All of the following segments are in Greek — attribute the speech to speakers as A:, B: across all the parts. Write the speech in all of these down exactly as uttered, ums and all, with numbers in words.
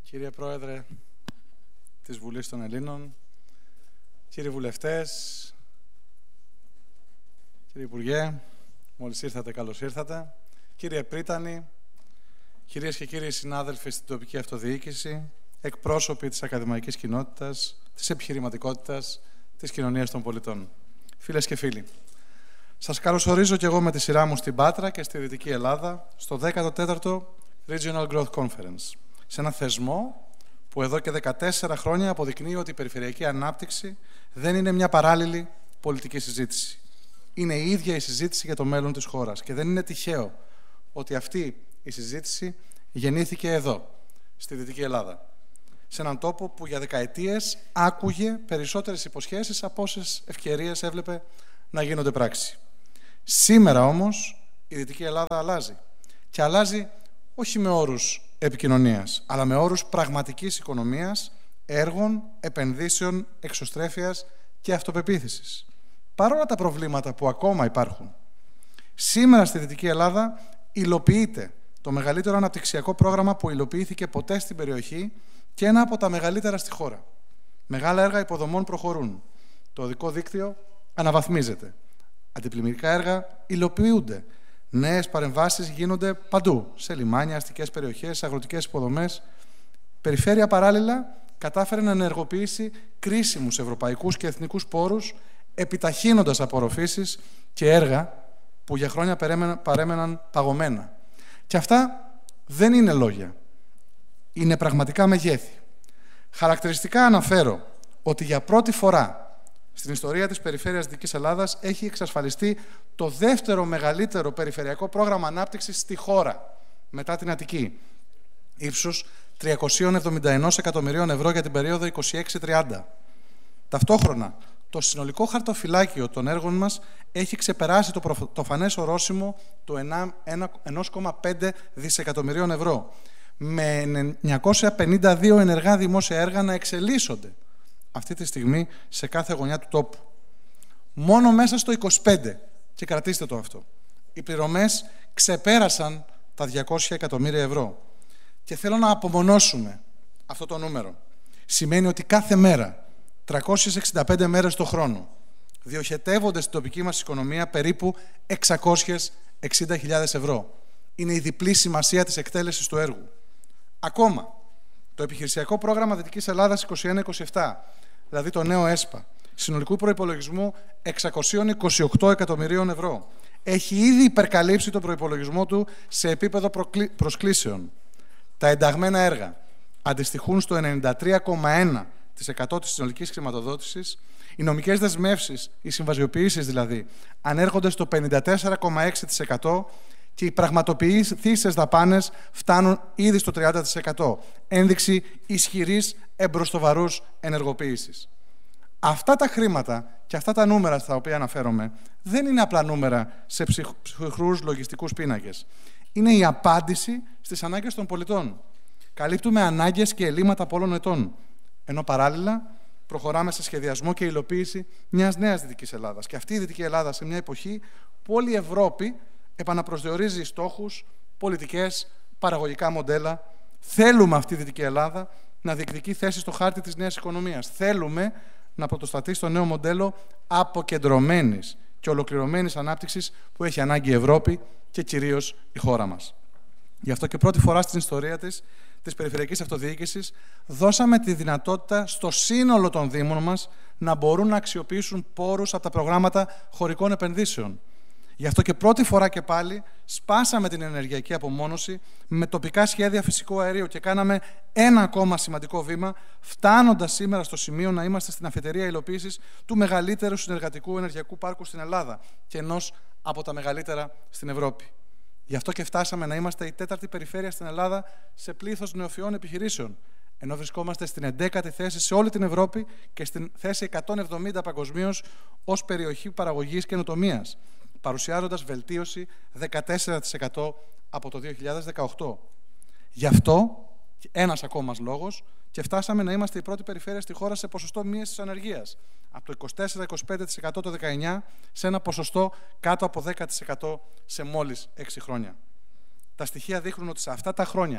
A: Κύριε Πρόεδρε της Βουλής των Ελλήνων, κύριοι βουλευτές, κύριε Υπουργέ, μόλις ήρθατε, καλώς ήρθατε, κύριε Πρίτανη, κυρίες και κύριοι συνάδελφοι στην τοπική αυτοδιοίκηση, εκπρόσωποι της ακαδημαϊκής κοινότητας, της επιχειρηματικότητας, της κοινωνίας των πολιτών. Φίλες και φίλοι, σας καλωσορίζω και εγώ με τη σειρά μου στην Πάτρα και στη Δυτική Ελλάδα, στο δέκατο τέταρτο Regional Growth Conference, σε ένα θεσμό που εδώ και δεκατέσσερα χρόνια αποδεικνύει ότι η περιφερειακή ανάπτυξη δεν είναι μια παράλληλη πολιτική συζήτηση. Είναι η ίδια η συζήτηση για το μέλλον της χώρας και δεν είναι τυχαίο ότι αυτή η συζήτηση γεννήθηκε εδώ, στη Δυτική Ελλάδα, σε έναν τόπο που για δεκαετίες άκουγε περισσότερες υποσχέσεις από όσες ευκαιρίες έβλεπε να γίνονται πράξη. Σήμερα όμως η Δυτική Ελλάδα αλλάζει και αλλάζει όχι με όρους επικοινωνίας, αλλά με όρους πραγματικής οικονομίας, έργων, επενδύσεων, εξωστρέφειας και αυτοπεποίθησης. Παρόλα τα προβλήματα που ακόμα υπάρχουν, σήμερα στη Δυτική Ελλάδα υλοποιείται το μεγαλύτερο αναπτυξιακό πρόγραμμα που υλοποιήθηκε ποτέ στην περιοχή και ένα από τα μεγαλύτερα στη χώρα. Μεγάλα έργα υποδομών προχωρούν. Το οδικό δίκτυο αναβαθμίζεται. Αντιπλημμυρικά έργα υλοποιούνται. Νέες παρεμβάσεις γίνονται παντού, σε λιμάνια, αστικές περιοχές, αγροτικές υποδομές. Περιφέρεια παράλληλα κατάφερε να ενεργοποιήσει κρίσιμους ευρωπαϊκούς και εθνικούς πόρους, επιταχύνοντας απορροφήσεις και έργα που για χρόνια παρέμεναν παγωμένα. Και αυτά δεν είναι λόγια. Είναι πραγματικά μεγέθη. Χαρακτηριστικά αναφέρω ότι για πρώτη φορά στην ιστορία της περιφέρειας Δυτικής Ελλάδας έχει εξασφαλιστεί το δεύτερο μεγαλύτερο περιφερειακό πρόγραμμα ανάπτυξης στη χώρα, μετά την Αττική, ύψους τριακόσια εβδομήντα ένα εκατομμυρίων ευρώ για την περίοδο είκοσι έξι τριάντα. Ταυτόχρονα, το συνολικό χαρτοφυλάκιο των έργων μας έχει ξεπεράσει το προφανές ορόσημο του ένα κόμμα πέντε δισεκατομμυρίων ευρώ, με εννιακόσια πενήντα δύο ενεργά δημόσια έργα να εξελίσσονται αυτή τη στιγμή σε κάθε γωνιά του τόπου. Μόνο μέσα στο είκοσι πέντε, και κρατήστε το αυτό, οι πληρωμές ξεπέρασαν τα διακόσια εκατομμύρια ευρώ. Και θέλω να απομονώσουμε αυτό το νούμερο. Σημαίνει ότι κάθε μέρα, τριακόσιες εξήντα πέντε μέρες το χρόνο, διοχετεύονται στην τοπική μας οικονομία περίπου εξακόσιες εξήντα χιλιάδες ευρώ. Είναι η διπλή σημασία της εκτέλεσης του έργου. Ακόμα, το επιχειρησιακό πρόγραμμα Δυτικής Ελλάδας είκοσι ένα είκοσι επτά, δηλαδή το νέο ΕΣΠΑ, συνολικού προϋπολογισμού εξακόσια είκοσι οκτώ εκατομμυρίων ευρώ, έχει ήδη υπερκαλύψει τον προϋπολογισμό του σε επίπεδο προσκλήσεων. Τα ενταγμένα έργα αντιστοιχούν στο ενενήντα τρία κόμμα ένα τοις εκατό της συνολικής χρηματοδότησης, οι νομικές δεσμεύσεις, οι συμβασιοποιήσεις δηλαδή, ανέρχονται στο πενήντα τέσσερα κόμμα έξι τοις εκατό και οι πραγματοποιήσεις δαπάνες φτάνουν ήδη στο τριάντα τοις εκατό. Ένδειξη ισχυρής εμπροστοβαρούς ενεργοποίησης. Αυτά τα χρήματα και αυτά τα νούμερα στα οποία αναφέρομαι δεν είναι απλά νούμερα σε ψυχρούς λογιστικούς πίνακες. Είναι η απάντηση στις ανάγκες των πολιτών. Καλύπτουμε ανάγκες και ελλείμματα πολλών ετών, ενώ παράλληλα προχωράμε σε σχεδιασμό και υλοποίηση μιας νέας Δυτικής Ελλάδας. Και αυτή η Δυτική Ελλάδα σε μια εποχή που όλη η Ευρώπη επαναπροσδιορίζει στόχους, πολιτικές, παραγωγικά μοντέλα. Θέλουμε αυτή η Δυτική Ελλάδα να διεκδικεί θέση στο χάρτη της νέας οικονομίας. Θέλουμε να πρωτοστατεί στο νέο μοντέλο αποκεντρωμένης και ολοκληρωμένης ανάπτυξης που έχει ανάγκη η Ευρώπη και κυρίως η χώρα μας. Γι' αυτό και πρώτη φορά στην ιστορία της, της περιφερειακής αυτοδιοίκησης, δώσαμε τη δυνατότητα στο σύνολο των δήμων μας να μπορούν να αξιοποιήσουν πόρους από τα προγράμματα χωρικών επενδύσεων. Γι' αυτό και πρώτη φορά και πάλι σπάσαμε την ενεργειακή απομόνωση με τοπικά σχέδια φυσικού αερίου και κάναμε ένα ακόμα σημαντικό βήμα, φτάνοντας σήμερα στο σημείο να είμαστε στην αφετηρία υλοποίησης του μεγαλύτερου συνεργατικού ενεργειακού πάρκου στην Ελλάδα και ενός από τα μεγαλύτερα στην Ευρώπη. Γι' αυτό και φτάσαμε να είμαστε η τέταρτη περιφέρεια στην Ελλάδα σε πλήθος νεοφυών επιχειρήσεων, ενώ βρισκόμαστε στην εντέκατη θέση σε όλη την Ευρώπη και στην θέση εκατόν εβδομήντα παγκοσμίως ως περιοχή παραγωγής καινοτομίας, παρουσιάζοντας βελτίωση δεκατέσσερα τοις εκατό από το δύο χιλιάδες δεκαοκτώ. Γι' αυτό, ένας ακόμα λόγος, και φτάσαμε να είμαστε η πρώτη περιφέρεια στη χώρα σε ποσοστό μείωσης της ανεργίας, από το είκοσι τέσσερα με είκοσι πέντε τοις εκατό το δεκαεννιά σε ένα ποσοστό κάτω από δέκα τοις εκατό σε μόλις έξι χρόνια. Τα στοιχεία δείχνουν ότι σε αυτά τα χρόνια,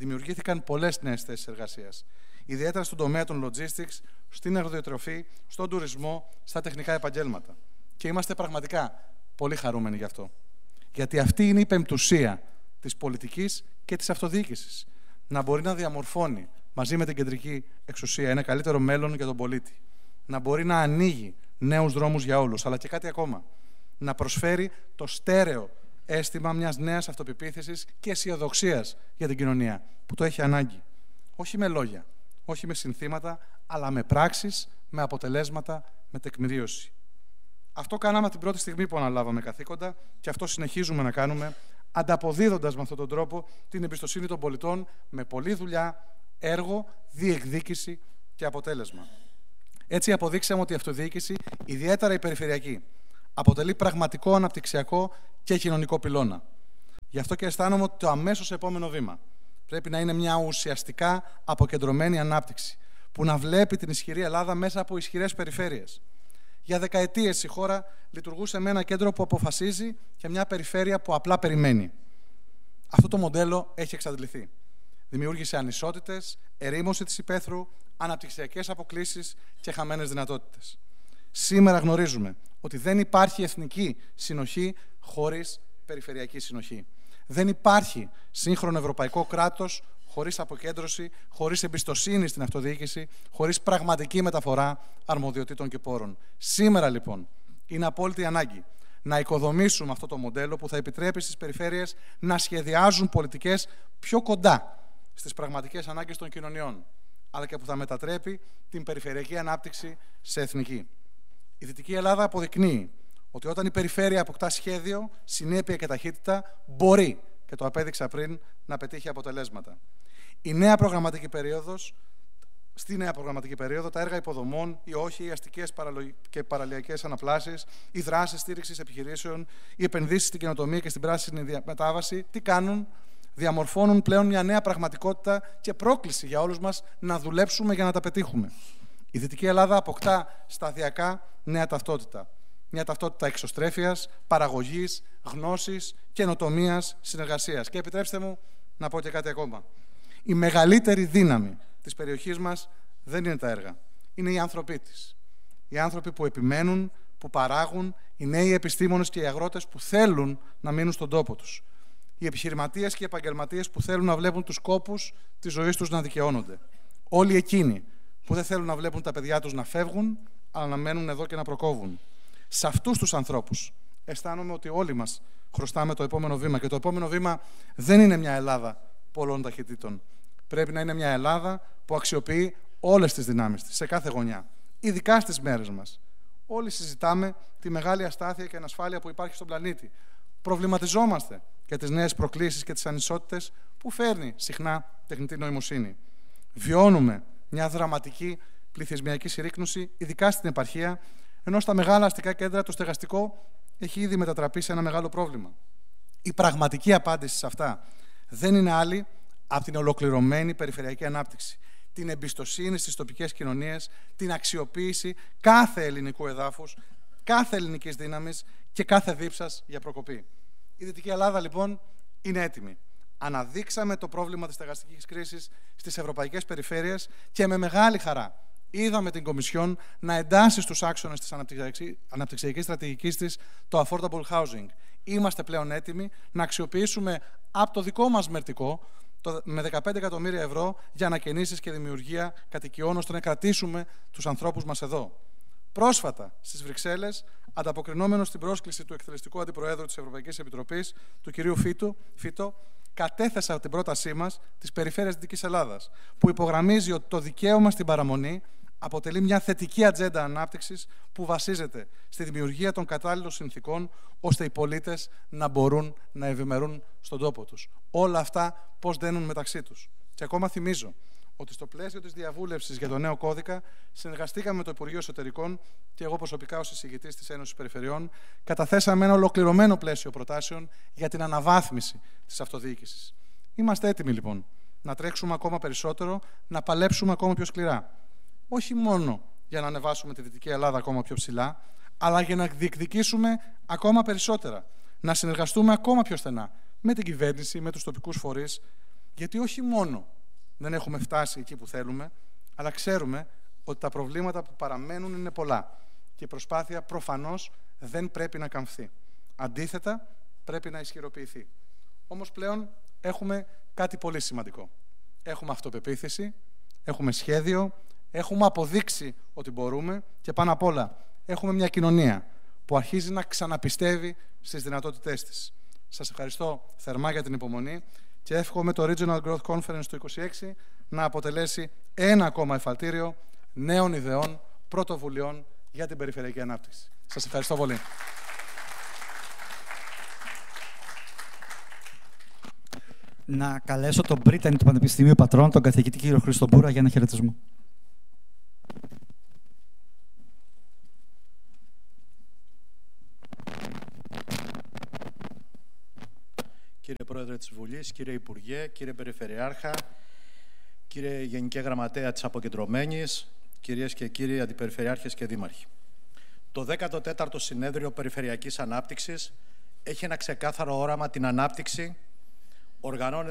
A: Δημιουργήθηκαν πολλές νέες θέσεις εργασίας, ιδιαίτερα στον τομέα των logistics, στην αγροδιοτροφή, στον τουρισμό, στα τεχνικά επαγγέλματα. Και είμαστε πραγματικά πολύ χαρούμενοι γι' αυτό. Γιατί αυτή είναι η πεμπτουσία της πολιτικής και της αυτοδιοίκησης. Να μπορεί να διαμορφώνει μαζί με την κεντρική εξουσία ένα καλύτερο μέλλον για τον πολίτη. Να μπορεί να ανοίγει νέους δρόμους για όλους, αλλά και κάτι ακόμα. Να προσφέρει το στέρεο αίσθημα μιας νέας αυτοπεποίθησης και αισιοδοξίας για την κοινωνία, που το έχει ανάγκη. Όχι με λόγια, όχι με συνθήματα, αλλά με πράξεις, με αποτελέσματα, με τεκμηρίωση. Αυτό κάναμε την πρώτη στιγμή που αναλάβαμε καθήκοντα και αυτό συνεχίζουμε να κάνουμε, ανταποδίδοντας με αυτόν τον τρόπο την εμπιστοσύνη των πολιτών με πολλή δουλειά, έργο, διεκδίκηση και αποτέλεσμα. Έτσι αποδείξαμε ότι η αυτοδιοίκηση, ιδιαίτερα η περιφερειακή, αποτελεί πραγματικό αναπτυξιακό και κοινωνικό πυλώνα. Γι' αυτό και αισθάνομαι ότι το αμέσως επόμενο βήμα πρέπει να είναι μια ουσιαστικά αποκεντρωμένη ανάπτυξη, που να βλέπει την ισχυρή Ελλάδα μέσα από ισχυρές περιφέρειες. Για δεκαετίες η χώρα λειτουργούσε με ένα κέντρο που αποφασίζει και μια περιφέρεια που απλά περιμένει. Αυτό το μοντέλο έχει εξαντληθεί. Δημιούργησε ανισότητες, ερήμωση της υπαίθρου, αναπτυξιακές αποκλίσεις και χαμένες δυνατότητες. Σήμερα γνωρίζουμε ότι δεν υπάρχει εθνική συνοχή χωρίς περιφερειακή συνοχή. Δεν υπάρχει σύγχρονο ευρωπαϊκό κράτος χωρίς αποκέντρωση, χωρίς εμπιστοσύνη στην αυτοδιοίκηση, χωρίς πραγματική μεταφορά αρμοδιοτήτων και πόρων. Σήμερα, λοιπόν, είναι απόλυτη ανάγκη να οικοδομήσουμε αυτό το μοντέλο που θα επιτρέπει στις περιφέρειες να σχεδιάζουν πολιτικές πιο κοντά στις πραγματικές ανάγκες των κοινωνιών, αλλά και που θα μετατρέπει την περιφερειακή ανάπτυξη σε εθνική. Η Δυτική Ελλάδα αποδεικνύει ότι όταν η περιφέρεια αποκτά σχέδιο, συνέπεια και ταχύτητα, μπορεί, και το απέδειξα πριν, να πετύχει αποτελέσματα. Η νέα προγραμματική περίοδος, στη νέα προγραμματική περίοδο, τα έργα υποδομών, οι όχι, οι αστικές και παραλιακές αναπλάσεις, οι δράσεις στήριξης επιχειρήσεων, οι επενδύσεις στην καινοτομία και στην πράσινη μετάβαση, τι κάνουν? Διαμορφώνουν πλέον μια νέα πραγματικότητα και πρόκληση για όλους μας να δουλέψουμε για να τα πετύχουμε. Η Δυτική Ελλάδα αποκτά σταδιακά νέα ταυτότητα. Μια ταυτότητα εξωστρέφειας, παραγωγής, γνώσης, καινοτομίας, συνεργασίας. Και επιτρέψτε μου να πω και κάτι ακόμα. Η μεγαλύτερη δύναμη της περιοχής μας δεν είναι τα έργα. Είναι οι άνθρωποι της. Οι άνθρωποι που επιμένουν, που παράγουν, οι νέοι επιστήμονες και οι αγρότες που θέλουν να μείνουν στον τόπο τους. Οι επιχειρηματίες και οι επαγγελματίες που θέλουν να βλέπουν τους κόπους της ζωής τους να δικαιώνονται. Όλοι εκείνοι που δεν θέλουν να βλέπουν τα παιδιά τους να φεύγουν, αλλά να μένουν εδώ και να προκόβουν. Σε αυτούς τους ανθρώπους αισθάνομαι ότι όλοι μας χρωστάμε το επόμενο βήμα. Και το επόμενο βήμα δεν είναι μια Ελλάδα πολλών ταχυτήτων. Πρέπει να είναι μια Ελλάδα που αξιοποιεί όλες τις δυνάμεις της, σε κάθε γωνιά. Ειδικά στις μέρες μας. Όλοι συζητάμε τη μεγάλη αστάθεια και ανασφάλεια που υπάρχει στον πλανήτη. Προβληματιζόμαστε για τις νέες προκλήσεις και τις ανισότητες που φέρνει συχνά τεχνητή νοημοσύνη. Βιώνουμε μια δραματική πληθυσμιακή συρρίκνωση, ειδικά στην επαρχία, ενώ στα μεγάλα αστικά κέντρα το στεγαστικό έχει ήδη μετατραπεί σε ένα μεγάλο πρόβλημα. Η πραγματική απάντηση σε αυτά δεν είναι άλλη από την ολοκληρωμένη περιφερειακή ανάπτυξη, την εμπιστοσύνη στις τοπικές κοινωνίες, την αξιοποίηση κάθε ελληνικού εδάφους, κάθε ελληνικής δύναμης και κάθε δίψας για προκοπή. Η Δυτική Ελλάδα, λοιπόν, είναι έτοιμη. Αναδείξαμε το πρόβλημα της στεγαστικής κρίσης στις ευρωπαϊκές περιφέρειες και με μεγάλη χαρά είδαμε την Κομισιόν να εντάσσει στους άξονες της αναπτυξιακής στρατηγικής της το affordable housing. Είμαστε πλέον έτοιμοι να αξιοποιήσουμε από το δικό μας μερτικό το, με δεκαπέντε εκατομμύρια ευρώ για ανακαινήσεις και δημιουργία κατοικιών, ώστε να κρατήσουμε τους ανθρώπους μας εδώ. Πρόσφατα, στις Βρυξέλλες, ανταποκρινόμενος στην πρόσκληση του εκτελεστικού αντιπροέδρου της Ευρωπαϊκής Επιτροπής, του κυρίου Φίτο, Φίτο, κατέθεσα την πρότασή μας της Περιφέρειας Δυτικής Ελλάδας, που υπογραμμίζει ότι το δικαίωμα στην παραμονή αποτελεί μια θετική ατζέντα ανάπτυξης που βασίζεται στη δημιουργία των κατάλληλων συνθηκών, ώστε οι πολίτες να μπορούν να ευημερούν στον τόπο τους. Όλα αυτά πώς δένουν μεταξύ τους. Και ακόμα θυμίζω ότι στο πλαίσιο της διαβούλευσης για το νέο κώδικα συνεργαστήκαμε με το Υπουργείο Εσωτερικών και εγώ προσωπικά ως εισηγητής της Ένωσης Περιφερειών καταθέσαμε ένα ολοκληρωμένο πλαίσιο προτάσεων για την αναβάθμιση της αυτοδιοίκησης. Είμαστε έτοιμοι λοιπόν να τρέξουμε ακόμα περισσότερο, να παλέψουμε ακόμα πιο σκληρά. Όχι μόνο για να ανεβάσουμε τη Δυτική Ελλάδα ακόμα πιο ψηλά, αλλά για να διεκδικήσουμε ακόμα περισσότερα, να συνεργαστούμε ακόμα πιο στενά με την κυβέρνηση, με τους τοπικούς φορείς, Γιατί όχι μόνο δεν έχουμε φτάσει εκεί που θέλουμε, αλλά ξέρουμε ότι τα προβλήματα που παραμένουν είναι πολλά. Και η προσπάθεια προφανώς δεν πρέπει να καμφθεί. Αντίθετα, πρέπει να ισχυροποιηθεί. Όμως πλέον έχουμε κάτι πολύ σημαντικό. Έχουμε αυτοπεποίθηση, έχουμε σχέδιο, έχουμε αποδείξει ότι μπορούμε και πάνω απ' όλα έχουμε μια κοινωνία που αρχίζει να ξαναπιστεύει στις δυνατότητές της. Σας ευχαριστώ θερμά για την υπομονή και εύχομαι το Regional Growth Conference του είκοσι έξι να αποτελέσει ένα ακόμα εφαλτήριο νέων ιδεών, πρωτοβουλειών για την περιφερειακή ανάπτυξη. Σας ευχαριστώ πολύ.
B: Να καλέσω τον πρίτανη του Πανεπιστημίου Πατρών, τον καθηγητή κύριο Χρήστο Μπούρα, για ένα χαιρετισμό.
C: Κύριε Πρόεδρε της Βουλής, κύριε Υπουργέ, κύριε Περιφερειάρχα, κύριε Γενική Γραμματέα της Αποκεντρωμένης, κυρίες και κύριοι Αντιπεριφερειάρχες και Δήμαρχοι. Το δέκατο τέταρτο Συνέδριο Περιφερειακής Ανάπτυξης έχει ένα ξεκάθαρο όραμα την ανάπτυξη, οργανώνεται